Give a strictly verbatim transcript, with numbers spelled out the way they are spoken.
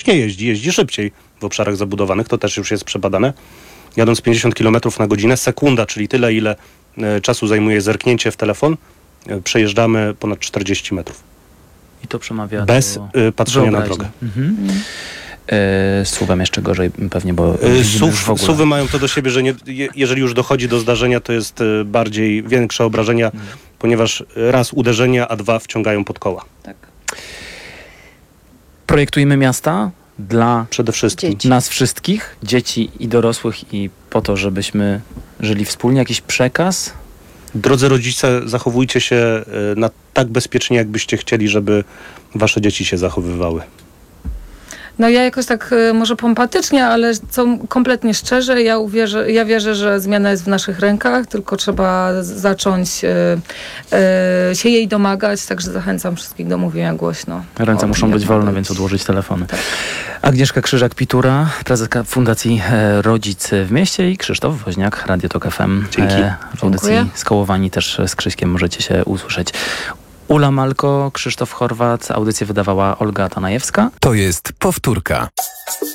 nie jeździ, jeździ szybciej w obszarach zabudowanych, to też już jest przebadane. Jadąc pięćdziesiąt kilometrów na godzinę, sekunda, czyli tyle, ile e, czasu zajmuje zerknięcie w telefon, e, przejeżdżamy ponad czterdzieści metrów. I to przemawia Bez do e, patrzenia na wyobraźni. drogę. Mhm. E, Suwem jeszcze gorzej pewnie, bo E, widzimy Suw, w ogóle. Suwy mają to do siebie, że nie, je, jeżeli już dochodzi do zdarzenia, to jest e, bardziej większe obrażenia, Mhm. ponieważ raz uderzenia, a dwa wciągają pod koła. Tak. Projektujemy miasta dla Przede wszystkim. Dzieci. nas wszystkich, dzieci i dorosłych, i po to, żebyśmy żyli wspólnie. Jakiś przekaz? Drodzy rodzice, zachowujcie się e, na tak bezpiecznie, jakbyście chcieli, żeby wasze dzieci się zachowywały. No ja jakoś tak y, może pompatycznie, ale co kompletnie szczerze, ja uwierzę, ja wierzę, że zmiana jest w naszych rękach, tylko trzeba z- zacząć y, y, się jej domagać, także zachęcam wszystkich do mówienia głośno. Ręce O, muszą jak być wolne, najbardziej. więc odłożyć telefony. Tak. Agnieszka Krzyżak-Pitura, prezeska Fundacji e, Rodzic w Mieście, i Krzysztof Woźniak, Radio Tok F M. Dzięki. w audycji Dziękuję. Skołowani też z Krzyśkiem możecie się usłyszeć. Ula Malko, Krzysztof Chorwat, audycję wydawała Olga Tanajewska. To jest powtórka.